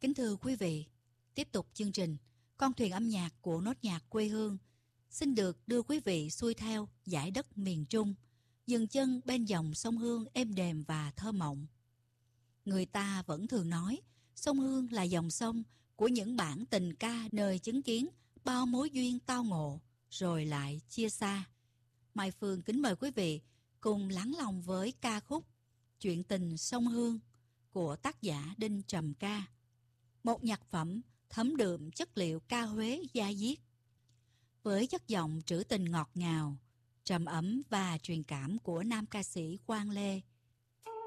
Kính thưa quý vị, tiếp tục chương trình Con thuyền âm nhạc của nốt nhạc quê hương xin được đưa quý vị xuôi theo dải đất miền Trung, dừng chân bên dòng sông Hương êm đềm và thơ mộng. Người ta vẫn thường nói sông Hương là dòng sông của những bản tình ca nơi chứng kiến bao mối duyên tao ngộ rồi lại chia xa. Mai Phương kính mời quý vị cùng lắng lòng với ca khúc Chuyện tình sông Hương của tác giả Đinh Trầm Ca, một nhạc phẩm thấm đượm chất liệu ca Huế da diết. Với chất giọng trữ tình ngọt ngào, trầm ấm và truyền cảm của nam ca sĩ Quang Lê,